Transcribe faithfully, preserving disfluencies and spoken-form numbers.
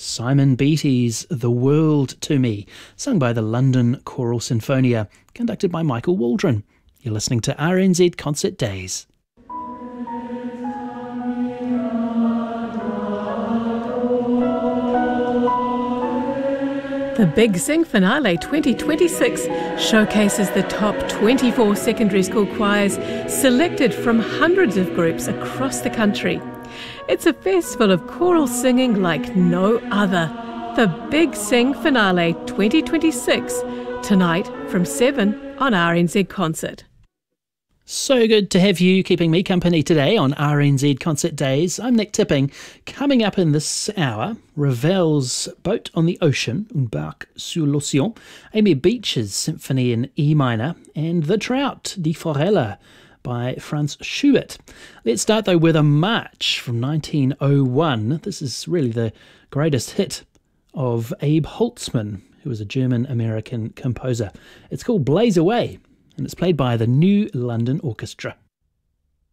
Simon Beatty's The World to Me, sung by the London Choral Sinfonia, conducted by Michael Waldron. You're listening to R N Z Concert Days. The Big Sing Finale twenty twenty-six showcases the top twenty-four secondary school choirs selected from hundreds of groups across the country. It's a festival of choral singing like no other. The Big Sing Finale twenty twenty-six, tonight from seven on R N Z Concert. So good to have you keeping me company today on R N Z Concert Days. I'm Nick Tipping. Coming up in this hour, Ravel's Boat on the Ocean, Un barque sur l'océan, Amy Beach's Symphony in E minor, and The Trout, Die Forelle, by Franz Schubert. Let's start though with a march from nineteen oh one. This is really the greatest hit of Abe Holtzman, who was a German-American composer. It's called Blaze Away, and it's played by the New London Orchestra.